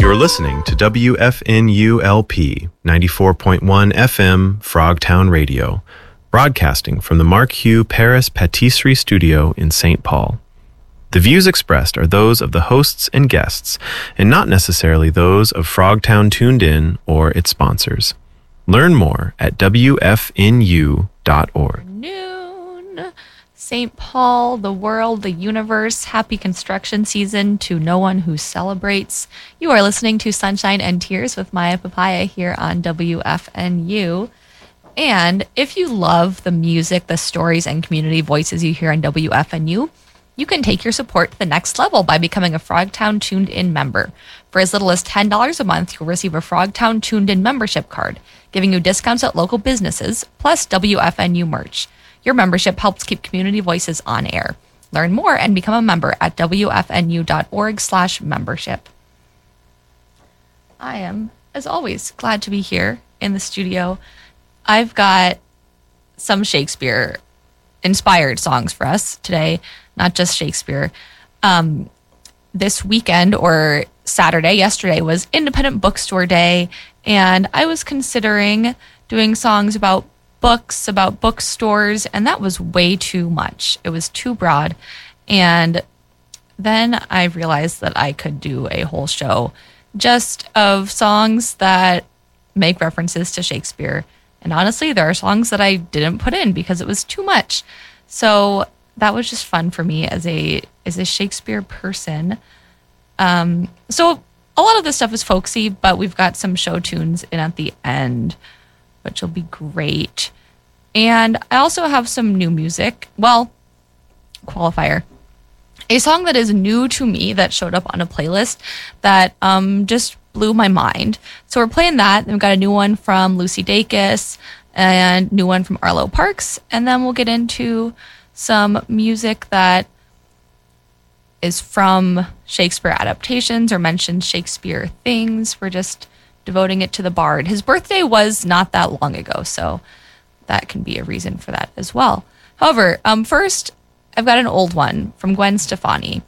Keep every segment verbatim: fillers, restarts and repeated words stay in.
You're listening to W F N U L P ninety-four point one F M Frogtown Radio, broadcasting from the Mark Hugh Paris Patisserie Studio in Saint Paul. The views expressed are those of the hosts and guests, and not necessarily those of Frogtown Tuned In or its sponsors. Learn more at W F N U dot org. Noon. Saint Paul, the world, the universe, happy construction season to no one who celebrates. You are listening to Sunshine and Tears with Maya Papaya here on W F N U. And if you love the music, the stories, and community voices you hear on W F N U, you can take your support to the next level by becoming a Frogtown Tuned In member. For as little as ten dollars a month, you'll receive a Frogtown Tuned In membership card, giving you discounts at local businesses, plus W F N U merch. Your membership helps keep community voices on air. Learn more and become a member at W F N U dot org slash membership. I am, as always, glad to be here in the studio. I've got some Shakespeare-inspired songs for us today, not just Shakespeare. Um, this weekend, or Saturday, yesterday, was Independent Bookstore Day, and I was considering doing songs about books, about bookstores, and that was way too much. It was too broad. And then I realized that I could do a whole show just of songs that make references to Shakespeare. And honestly, there are songs that I didn't put in because it was too much. So that was just fun for me as a as a Shakespeare person. Um, so a lot of this stuff is folksy, but we've got some show tunes in at the end, which will be great. And I also have some new music. Well, qualifier. A song that is new to me that showed up on a playlist that um, just blew my mind. So we're playing that. Then we've got a new one from Lucy Dacus and new one from Arlo Parks. And then we'll get into some music that is from Shakespeare adaptations or mentions Shakespeare things. We're just devoting it to the bard. His birthday was not that long ago, so that can be a reason for that as well. However, um, first, I've got an old one from Gwen Stefani.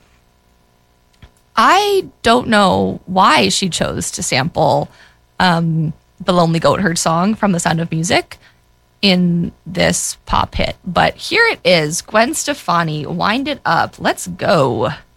I don't know why she chose to sample um, the Lonely Goatherd song from The Sound of Music in this pop hit, but here it is. Gwen Stefani, Wind It Up. Let's go.